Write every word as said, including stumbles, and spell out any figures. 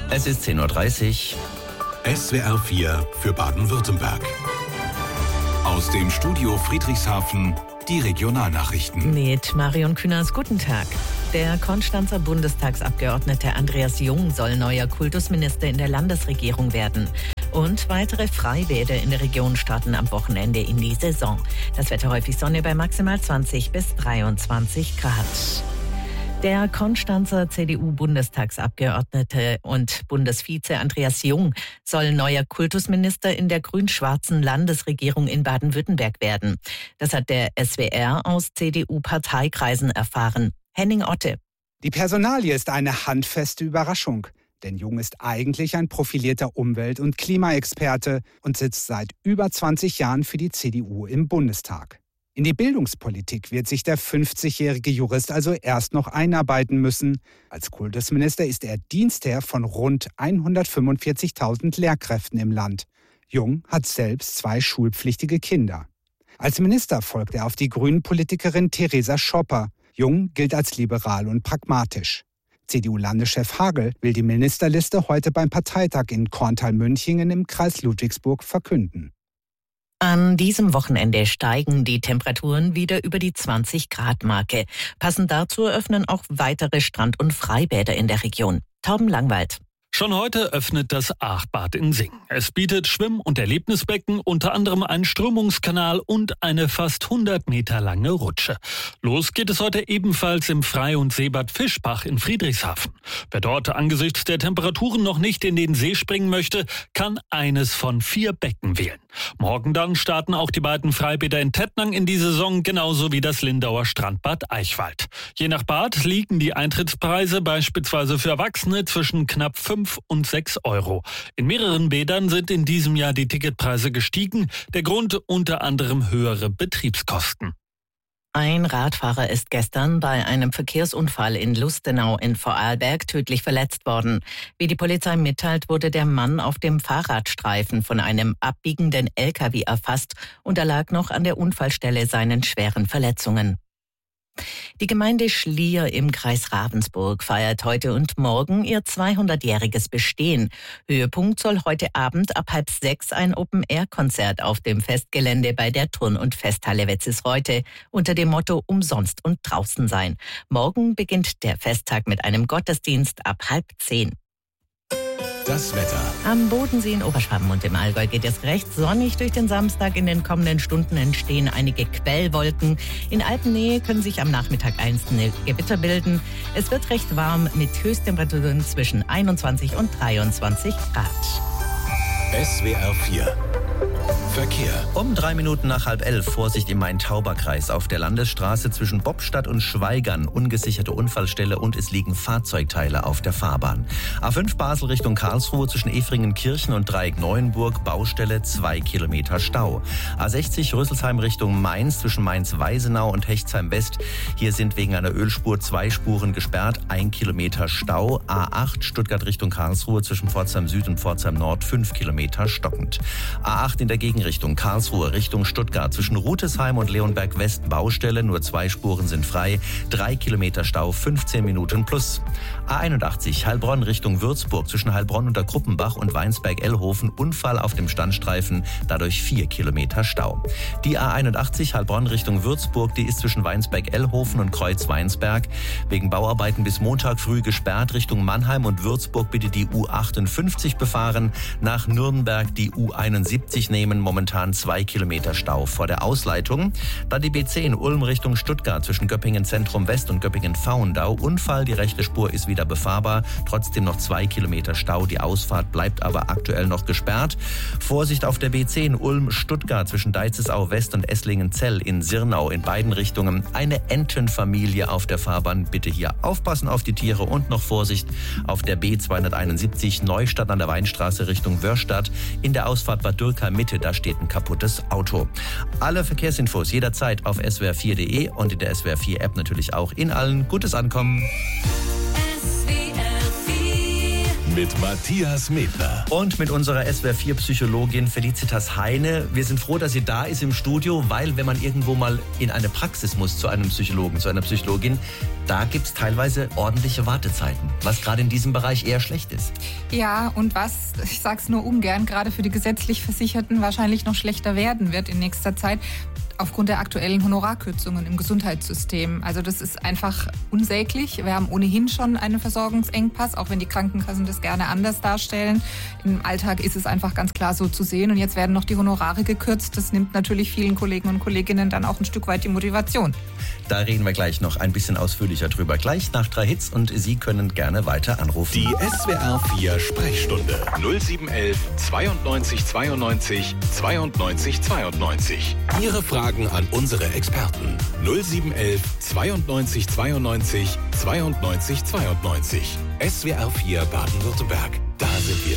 Es ist zehn Uhr dreißig. S W R vier für Baden-Württemberg. Aus dem Studio Friedrichshafen die Regionalnachrichten. Mit Marion Künast, guten Tag. Der Konstanzer Bundestagsabgeordnete Andreas Jung soll neuer Kultusminister in der Landesregierung werden. Und weitere Freibäder in der Region starten am Wochenende in die Saison. Das Wetter häufig Sonne bei maximal zwanzig bis dreiundzwanzig Grad. Der Konstanzer C D U-Bundestagsabgeordnete und Bundesvize Andreas Jung soll neuer Kultusminister in der grün-schwarzen Landesregierung in Baden-Württemberg werden. Das hat der S W R aus C D U-Parteikreisen erfahren. Henning Otte. Die Personalie ist eine handfeste Überraschung. Denn Jung ist eigentlich ein profilierter Umwelt- und Klimaexperte und sitzt seit über zwanzig Jahren für die C D U im Bundestag. In die Bildungspolitik wird sich der fünfzigjährige Jurist also erst noch einarbeiten müssen. Als Kultusminister ist er Dienstherr von rund hundertfünfundvierzigtausend Lehrkräften im Land. Jung hat selbst zwei schulpflichtige Kinder. Als Minister folgt er auf die Grünen-Politikerin Theresa Schopper. Jung gilt als liberal und pragmatisch. C D U-Landeschef Hagel will die Ministerliste heute beim Parteitag in Korntal-Münchingen im Kreis Ludwigsburg verkünden. An diesem Wochenende steigen die Temperaturen wieder über die zwanzig Grad Marke. Passend dazu öffnen auch weitere Strand- und Freibäder in der Region. Torben Langwald. Schon heute öffnet das Aachbad in Sing. Es bietet Schwimm- und Erlebnisbecken, unter anderem einen Strömungskanal und eine fast hundert Meter lange Rutsche. Los geht es heute ebenfalls im Frei- und Seebad Fischbach in Friedrichshafen. Wer dort angesichts der Temperaturen noch nicht in den See springen möchte, kann eines von vier Becken wählen. Morgen dann starten auch die beiden Freibäder in Tettnang in die Saison, genauso wie das Lindauer Strandbad Eichwald. Je nach Bad liegen die Eintrittspreise beispielsweise für Erwachsene zwischen knapp fünf und sechs Euro. In mehreren Bädern sind in diesem Jahr die Ticketpreise gestiegen. Der Grund unter anderem höhere Betriebskosten. Ein Radfahrer ist gestern bei einem Verkehrsunfall in Lustenau in Vorarlberg tödlich verletzt worden. Wie die Polizei mitteilt, wurde der Mann auf dem Fahrradstreifen von einem abbiegenden L K W erfasst und erlag noch an der Unfallstelle seinen schweren Verletzungen. Die Gemeinde Schlier im Kreis Ravensburg feiert heute und morgen ihr zweihundertjähriges Bestehen. Höhepunkt soll heute Abend ab halb sechs ein Open-Air-Konzert auf dem Festgelände bei der Turn- und Festhalle Wetzisreute unter dem Motto Umsonst und draußen sein. Morgen beginnt der Festtag mit einem Gottesdienst ab halb zehn. Das Wetter. Am Bodensee in Oberschwaben und im Allgäu geht es recht sonnig durch den Samstag. In den kommenden Stunden entstehen einige Quellwolken. In Alpennähe können sich am Nachmittag einzelne Gewitter bilden. Es wird recht warm mit Höchsttemperaturen zwischen einundzwanzig und dreiundzwanzig Grad. S W R vier Verkehr. Um drei Minuten nach halb elf Vorsicht im Main-Tauber-Kreis auf der Landesstraße zwischen Bobstadt und Schweigern. Ungesicherte Unfallstelle und es liegen Fahrzeugteile auf der Fahrbahn. A fünf Basel Richtung Karlsruhe zwischen Efringen-Kirchen und Dreieck-Neuenburg. Baustelle zwei Kilometer Stau. A sechzig Rüsselsheim Richtung Mainz zwischen Mainz-Weisenau und Hechtsheim-West. Hier sind wegen einer Ölspur zwei Spuren gesperrt. Ein Kilometer Stau. A acht Stuttgart Richtung Karlsruhe zwischen Pforzheim Süd und Pforzheim Nord. Fünf Kilometer stockend. A acht in der Gegenrichtung Karlsruhe Richtung Stuttgart zwischen Rutesheim und Leonberg West Baustelle, nur zwei Spuren sind frei, drei Kilometer Stau, fünfzehn Minuten plus. A einundachtzig Heilbronn Richtung Würzburg zwischen Heilbronn unter Kruppenbach und Weinsberg-Ellhofen, Unfall auf dem Standstreifen, dadurch vier Kilometer Stau. Die A einundachtzig Heilbronn Richtung Würzburg, die ist zwischen Weinsberg-Ellhofen und Kreuz-Weinsberg wegen Bauarbeiten bis Montag früh gesperrt. Richtung Mannheim und Würzburg bitte die U achtundfünfzig befahren, nach Nürnberg die U einundsiebzig nehmen, momentan zwei Kilometer Stau vor der Ausleitung. Dann die B zehn Ulm Richtung Stuttgart zwischen Göppingen Zentrum West und Göppingen Pfauendau. Unfall, die rechte Spur ist wieder befahrbar, trotzdem noch zwei Kilometer Stau. Die Ausfahrt bleibt aber aktuell noch gesperrt. Vorsicht auf der B zehn Ulm Stuttgart zwischen Deizesau West und Esslingen-Zell in Sirnau in beiden Richtungen. Eine Entenfamilie auf der Fahrbahn. Bitte hier aufpassen auf die Tiere und noch Vorsicht auf der B zweihunderteinundsiebzig Neustadt an der Weinstraße Richtung Wörstadt. In der Ausfahrt Bad Dürkheim Mitte, da steht ein kaputtes Auto. Alle Verkehrsinfos jederzeit auf S W R vier Punkt de und in der S W R vier App natürlich auch. In allen gutes Ankommen. S W R vier mit Matthias Medler. Und mit unserer S W R vier Psychologin Felicitas Heine. Wir sind froh, dass sie da ist im Studio, weil wenn man irgendwo mal in eine Praxis muss zu einem Psychologen, zu einer Psychologin, da gibt es teilweise ordentliche Wartezeiten, was gerade in diesem Bereich eher schlecht ist. Ja, und was, ich sag's nur ungern, gerade für die gesetzlich Versicherten wahrscheinlich noch schlechter werden wird in nächster Zeit. Aufgrund der aktuellen Honorarkürzungen im Gesundheitssystem. Also das ist einfach unsäglich. Wir haben ohnehin schon einen Versorgungsengpass, auch wenn die Krankenkassen das gerne anders darstellen. Im Alltag ist es einfach ganz klar so zu sehen. Und jetzt werden noch die Honorare gekürzt. Das nimmt natürlich vielen Kollegen und Kolleginnen dann auch ein Stück weit die Motivation. Da reden wir gleich noch ein bisschen ausführlicher drüber. Gleich nach drei Hits und Sie können gerne weiter anrufen. Die S W R vier Sprechstunde null sieben eins eins zweiundneunzig zweiundneunzig zweiundneunzig zweiundneunzig. Ihre Fragen an unsere Experten null sieben eins eins zweiundneunzig zweiundneunzig zweiundneunzig zweiundneunzig. S W R vier Baden-Württemberg. Da sind wir